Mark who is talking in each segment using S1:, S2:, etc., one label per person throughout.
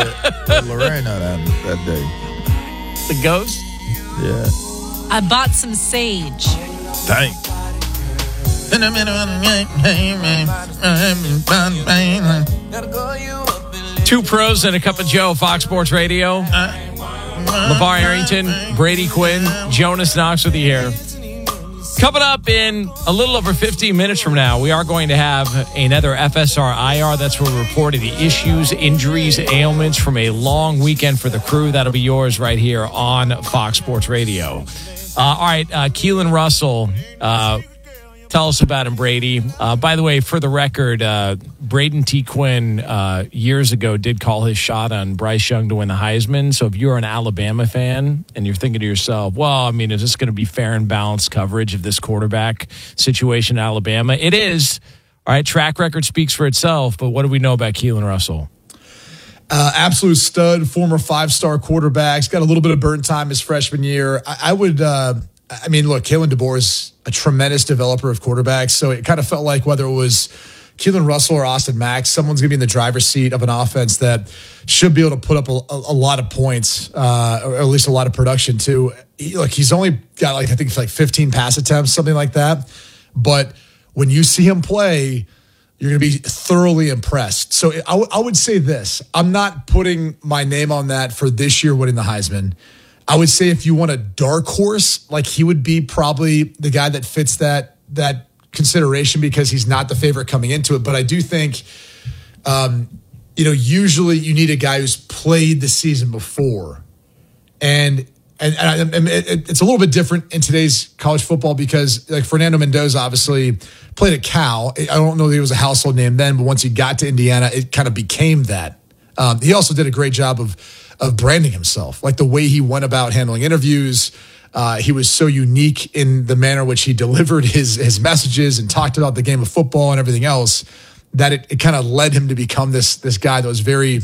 S1: Lorena that day.
S2: The ghost?
S1: Yeah.
S3: I bought some sage.
S1: Dang.
S2: Two pros and a cup of Joe, Fox Sports Radio. LeVar Arrington, Brady Quinn, Jonas Knox with you here. Coming up in a little over 15 minutes from now, we are going to have another FSR IR. That's where we reported the issues, injuries, ailments from a long weekend for the crew. That'll be yours right here on Fox Sports Radio. All right, Keelan Russell, tell us about him, Brady. By the way, for the record, Braden T. Quinn years ago did call his shot on Bryce Young to win the Heisman. So if you're an Alabama fan and you're thinking to yourself, well, I mean, is this going to be fair and balanced coverage of this quarterback situation in Alabama? It is. All right, track record speaks for itself. But what do we know about Keelan Russell?
S4: Absolute stud, former 5-star quarterback. He's got a little bit of burn time his freshman year. I would, look, Kalen DeBoer is a tremendous developer of quarterbacks. So it kind of felt like whether it was Keelan Russell or Austin Mack, someone's going to be in the driver's seat of an offense that should be able to put up a lot of points, or at least a lot of production too. He's only got I think 15 pass attempts, something like that. But when you see him play, you're going to be thoroughly impressed. So I would say this. I'm not putting my name on that for this year winning the Heisman. I would say if you want a dark horse, he would be probably the guy that fits that consideration because he's not the favorite coming into it. But I do think, usually you need a guy who's played the season before. And it's a little bit different in today's college football because Fernando Mendoza obviously played at Cal. I don't know that he was a household name then, but once he got to Indiana, it kind of became that. He also did a great job of branding himself, the way he went about handling interviews. He was so unique in the manner in which he delivered his messages and talked about the game of football and everything else that it kind of led him to become this guy that was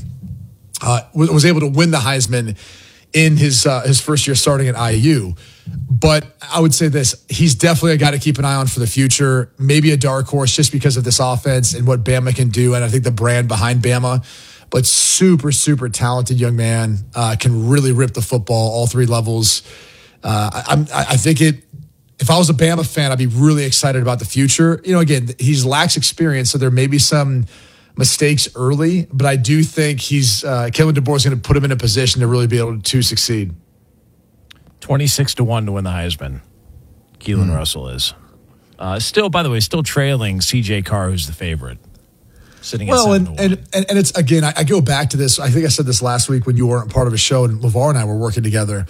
S4: was able to win the Heisman in his first year starting at IU. But I would say this, he's definitely a guy to keep an eye on for the future, maybe a dark horse just because of this offense and what Bama can do. And I think the brand behind Bama, but super, super talented young man, can really rip the football all three levels. I think if I was a Bama fan, I'd be really excited about the future. Again, he lacks experience, so there may be some mistakes early, but I do think Kalen DeBoer is going to put him in a position to really be able to succeed.
S2: 26-1 to win the Heisman. Keelan Russell is still trailing C.J. Carr, who's the favorite. Sitting at 7-1.
S4: And it's again, I go back to this. I think I said this last week when you weren't part of a show and LeVar and I were working together.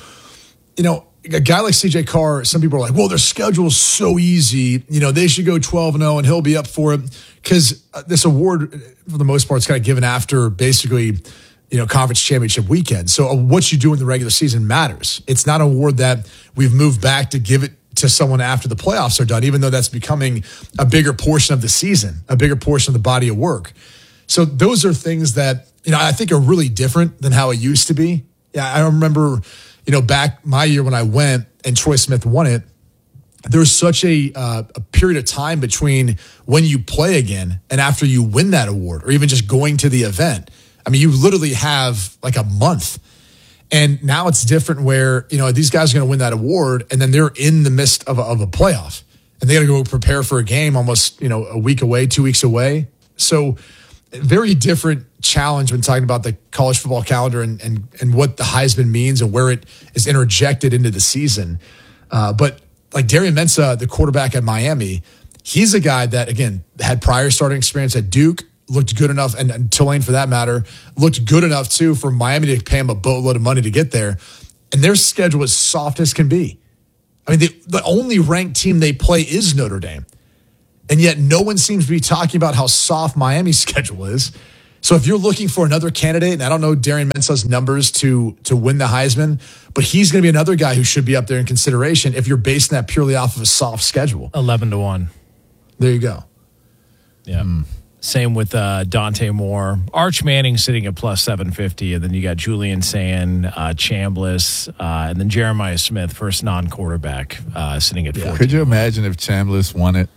S4: A guy like C.J. Carr, some people are like, well, their schedule is so easy. They should go 12-0 and he'll be up for it. Because this award, for the most part, is kind of given after basically, conference championship weekend. So what you do in the regular season matters. It's not an award that we've moved back to give it to someone after the playoffs are done, even though that's becoming a bigger portion of the season, a bigger portion of the body of work. So those are things that, I think are really different than how it used to be. Yeah, I remember, back my year when I went and Troy Smith won it, there was such a period of time between when you play again and after you win that award or even just going to the event. I mean, you literally have a month. And now it's different where, these guys are going to win that award and then they're in the midst of a playoff and they got to go prepare for a game almost, a week away, 2 weeks away. So very different challenge when talking about the college football calendar and what the Heisman means and where it is interjected into the season. But Darian Mensah, the quarterback at Miami, he's a guy that, again, had prior starting experience at Duke, looked good enough, and Tulane for that matter, looked good enough too for Miami to pay him a boatload of money to get there. And their schedule is soft as can be. I mean, the only ranked team they play is Notre Dame. And yet no one seems to be talking about how soft Miami's schedule is. So if you're looking for another candidate, and I don't know Darian Mensah's numbers to win the Heisman, but he's going to be another guy who should be up there in consideration if you're basing that purely off of a soft schedule.
S2: 11-1.
S4: There you go.
S2: Yeah. Same with Dante Moore. Arch Manning sitting at plus 750, and then you got Julian Sand, Chambliss, and then Jeremiah Smith, first non-quarterback, sitting at 14.
S1: Could you imagine if Chambliss won it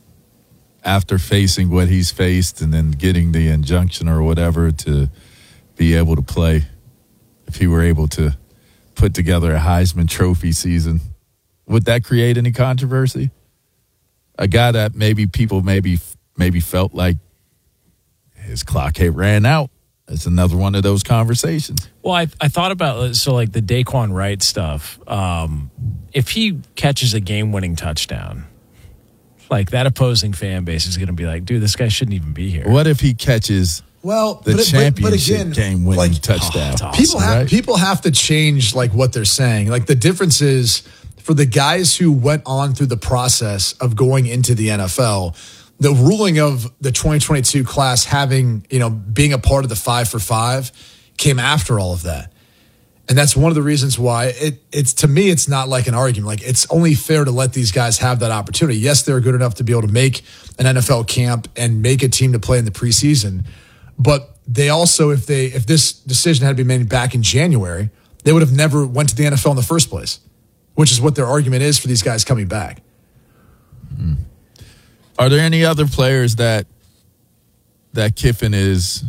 S1: after facing what he's faced and then getting the injunction or whatever to be able to play if he were able to put together a Heisman Trophy season. Would that create any controversy? A guy that maybe people maybe felt like his clock had ran out. It's another one of those conversations.
S2: Well, I thought about, so like the Daquan Wright stuff. If he catches a game-winning touchdown, like that opposing fan base is going to be like, dude, this guy shouldn't even be here.
S1: What if he catches the championship game-winning touchdown?
S2: Awesome.
S4: People have to change like what they're saying. Like the difference is for the guys who went on through the process of going into the NFL, the ruling of the 2022 class having, being a part of the 5 for 5 came after all of that. And that's one of the reasons why it's to me, it's not like an argument. Like it's only fair to let these guys have that opportunity. Yes, they're good enough to be able to make an NFL camp and make a team to play in the preseason. But they also, if this decision had been made back in January, they would have never went to the NFL in the first place, which is what their argument is for these guys coming back.
S1: Mm. Are there any other players that Kiffin is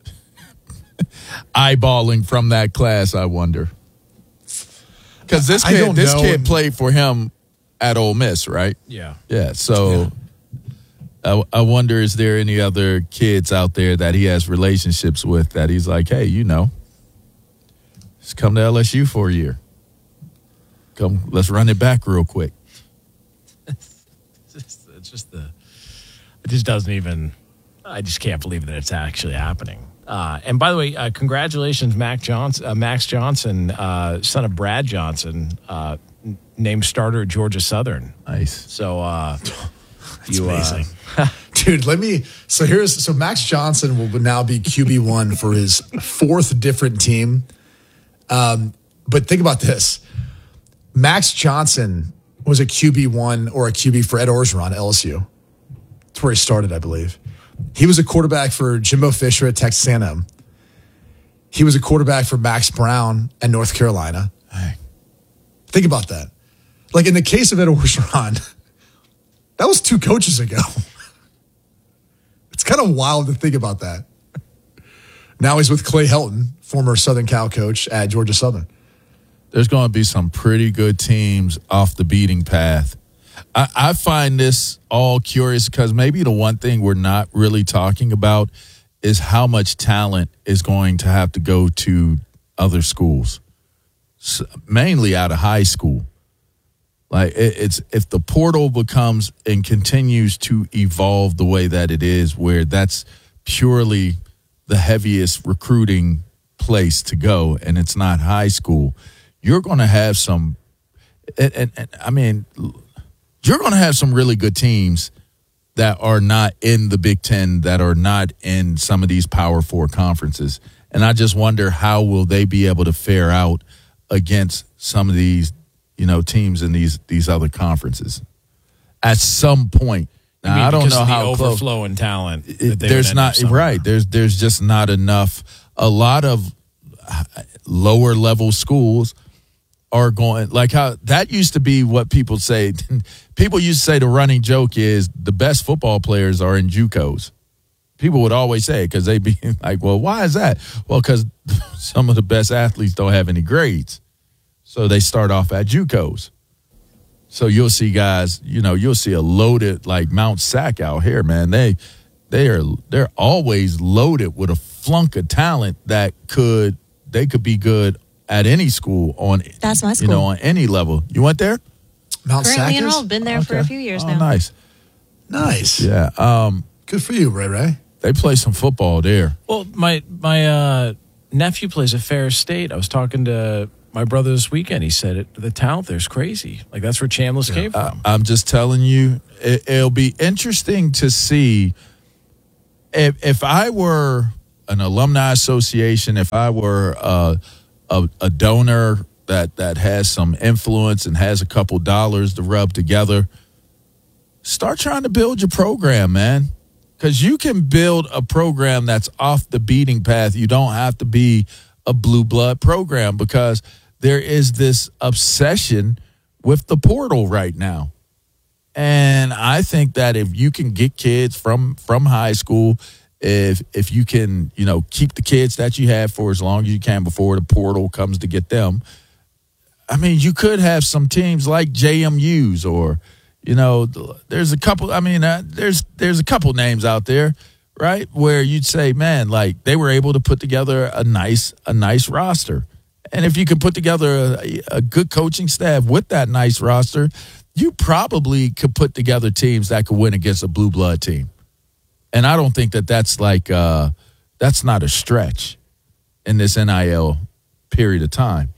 S1: eyeballing from that class, I wonder? Because this kid played for him at Ole Miss, right?
S2: Yeah.
S1: Yeah, so I wonder, is there any other kids out there that he has relationships with that he's like, hey, just come to LSU for a year. Come, let's run it back real quick.
S2: I just can't believe that it's actually happening. And by the way, congratulations, Max Johnson, son of Brad Johnson, named starter at Georgia Southern.
S1: Nice.
S2: So,
S4: that's amazing. Dude, so Max Johnson will now be QB1 for his 4th different team. But think about this. Max Johnson was a QB1 or a QB for Ed Orgeron at LSU. That's where he started, I believe. He was a quarterback for Jimbo Fisher at Texas A&M. He was a quarterback for Max Brown at North Carolina. Think about that. Like in the case of Ed Orgeron, that was 2 coaches ago. It's kind of wild to think about that. Now he's with Clay Helton, former Southern Cal coach at Georgia Southern.
S1: There's going to be some pretty good teams off the beating path. I find this all curious because maybe the one thing we're not really talking about is how much talent is going to have to go to other schools, mainly out of high school. Like it's if the portal becomes and continues to evolve the way that it is, where that's purely the heaviest recruiting place to go, and it's not high school, you're going to have some. You're going to have some really good teams that are not in the Big Ten, that are not in some of these Power 4 conferences. And I just wonder how will they be able to fare out against some of these, teams in these other conferences at some point. Now, I don't know how
S2: the overflow in talent.
S1: There's not right. There's just not enough. A lot of lower level schools are going, like how that used to be what people say. People used to say the running joke is the best football players are in JUCOs. People would always say it because they'd be like, well, why is that? Well, because some of the best athletes don't have any grades. So they start off at JUCOs. So you'll see guys, you'll see a loaded like Mount Sac out here, man. They're always loaded with a flunk of talent that they could be good at any school
S3: that's my school.
S1: On any level. You went there?
S4: Mount Sac
S3: Currently enrolled, been there for a few years now.
S4: Nice.
S1: Yeah.
S4: Good for you, Ray.
S1: They play some football there.
S2: Well, my nephew plays at Ferris State. I was talking to my brother this weekend. He said the talent there's crazy. Like that's where Chambliss came from.
S1: I'm just telling you, it'll be interesting to see if I were an alumni association, if I were a donor that has some influence and has a couple dollars to rub together, start trying to build your program, man. Because you can build a program that's off the beating path. You don't have to be a blue blood program because there is this obsession with the portal right now. And I think that if you can get kids from high school if you can, keep the kids that you have for as long as you can before the portal comes to get them. I mean, you could have some teams like JMU's or, there's a couple. I mean, there's a couple names out there, right, where you'd say, man, like they were able to put together a nice roster. And if you could put together a good coaching staff with that nice roster, you probably could put together teams that could win against a blue blood team. And I don't think that's like that's not a stretch in this NIL period of time.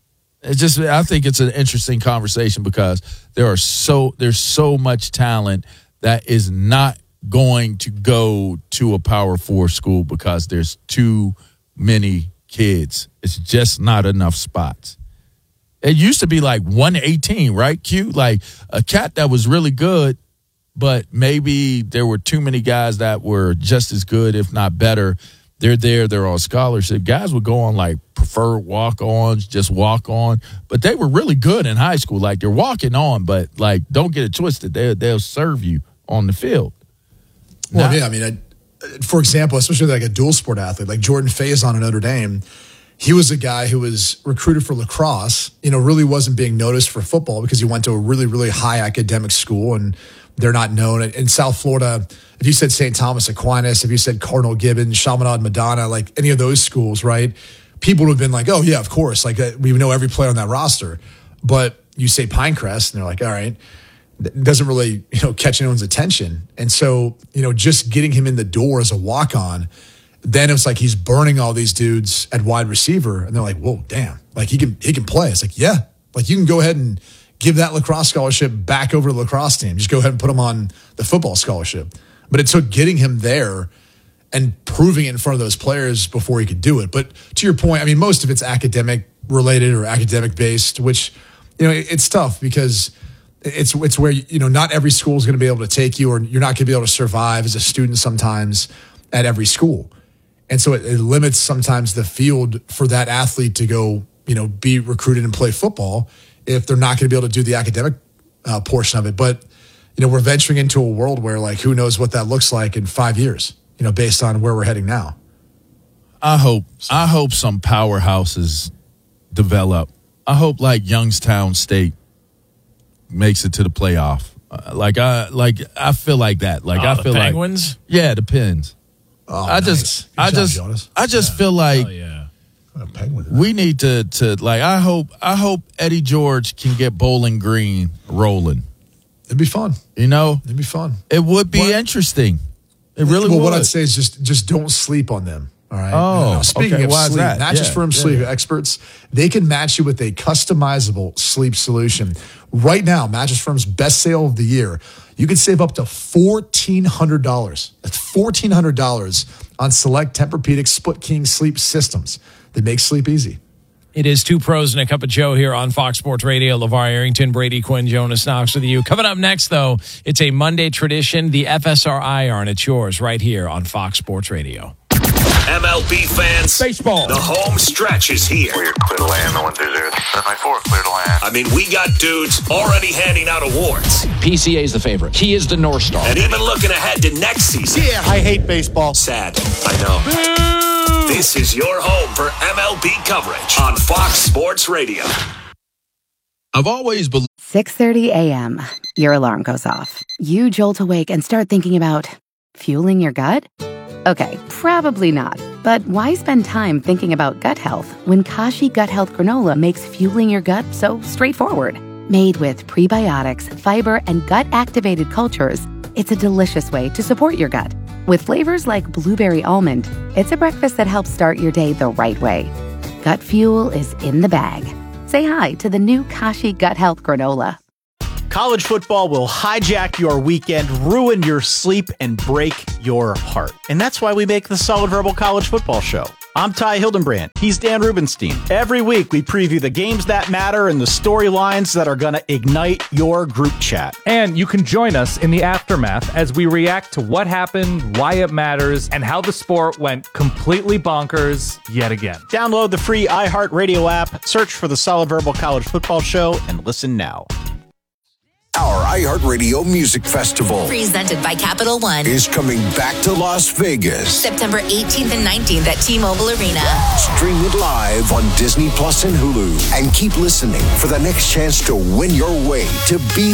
S1: I think it's an interesting conversation because there's so much talent that is not going to go to a Power 4 school because there's too many kids. It's just not enough spots. It used to be like 118, right, Q? Like a cat that was really good, but maybe there were too many guys that were just as good, if not better. They're on scholarship. Guys would go on like preferred walk-ons, just walk on. But they were really good in high school. Like they're walking on, but like don't get it twisted. They'll serve you on the field.
S4: Well, yeah, I mean, for example, especially like a dual sport athlete, like Jordan Faison at Notre Dame, he was a guy who was recruited for lacrosse, really wasn't being noticed for football because he went to a really, really high academic school and they're not known. In South Florida, if you said St. Thomas Aquinas, if you said Cardinal Gibbons, Chaminade Madonna, like any of those schools, right, people would have been like, oh, yeah, of course. Like we know every player on that roster. But you say Pinecrest, and they're like, all right, it doesn't really, catch anyone's attention. And so, just getting him in the door as a walk-on, then it's like he's burning all these dudes at wide receiver. And they're like, whoa, damn, like he can play. It's like, yeah, like you can go ahead and give that lacrosse scholarship back over to the lacrosse team. Just go ahead and put him on the football scholarship. But it took getting him there and proving it in front of those players before he could do it. But to your point, I mean, most of it's academic related or academic based, which, it's tough because it's where, not every school is going to be able to take you, or you're not going to be able to survive as a student sometimes at every school. And so it limits sometimes the field for that athlete to go, be recruited and play football if they're not going to be able to do the academic portion of it. But, we're venturing into a world where, like, who knows what that looks like in 5 years, based on where we're heading now.
S1: I hope some powerhouses develop. I hope, like, Youngstown State makes it to the playoff. I feel like that. Like, I feel
S2: the Penguins?
S1: Yeah, the Pens.
S4: Oh,
S1: I just feel like we need to like. I hope Eddie George can get Bowling Green rolling.
S4: It'd be fun.
S1: It'd
S4: be fun.
S1: It would be interesting. It really would.
S4: What I'd say is just don't sleep on them. All right.
S1: Oh,
S4: speaking of sleep, Mattress Firm sleep experts, they can match you with a customizable sleep solution. Right now, Mattress Firm's best sale of the year, you can save up to $1,400. That's $1,400 on select Tempur-Pedic Split King sleep systems that make sleep easy.
S2: It is Two Pros and a Cup of Joe here on Fox Sports Radio. LeVar Arrington, Brady Quinn, Jonas Knox with you. Coming up next, though, it's a Monday tradition, the FSR Iron. It's yours right here on Fox Sports Radio.
S5: MLB fans,
S2: baseball.
S5: The home stretch is here.
S6: Weird, clear to land, no one through there. 7-4, clear to land.
S5: I mean, we got dudes already handing out awards.
S7: PCA is the favorite. He is the North Star.
S5: And even looking ahead to next season.
S8: Yeah, I hate baseball.
S5: Sad, I know. This is your home for MLB coverage on Fox Sports Radio.
S1: I've always believed.
S9: 6:30 a.m. Your alarm goes off. You jolt awake and start thinking about fueling your gut? Okay, probably not. But why spend time thinking about gut health when Kashi Gut Health Granola makes fueling your gut so straightforward? Made with prebiotics, fiber, and gut-activated cultures, it's a delicious way to support your gut. With flavors like blueberry almond, it's a breakfast that helps start your day the right way. Gut fuel is in the bag. Say hi to the new Kashi Gut Health Granola.
S8: College football will hijack your weekend, ruin your sleep, and break your heart. And that's why we make the Solid Verbal College Football Show. I'm Ty Hildenbrand. He's Dan Rubenstein. Every week, we preview the games that matter and the storylines that are going to ignite your group chat.
S10: And you can join us in the aftermath as we react to what happened, why it matters, and how the sport went completely bonkers yet again.
S8: Download the free iHeartRadio app, search for the Solid Verbal College Football Show, and listen now.
S11: Our iHeartRadio Music Festival
S12: presented by Capital One
S11: is coming back to Las Vegas.
S12: September 18th and 19th at T-Mobile Arena.
S11: Stream it live on Disney Plus and Hulu. And keep listening for the next chance to win your way to be